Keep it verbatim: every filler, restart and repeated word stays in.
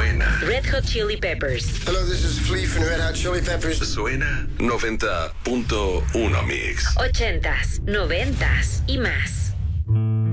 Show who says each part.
Speaker 1: Suena.
Speaker 2: Red Hot Chili Peppers.
Speaker 3: Hello, this is Flea from Red Hot Chili Peppers.
Speaker 1: Suena noventa punto uno Mix.
Speaker 2: Ochentas, noventas y más.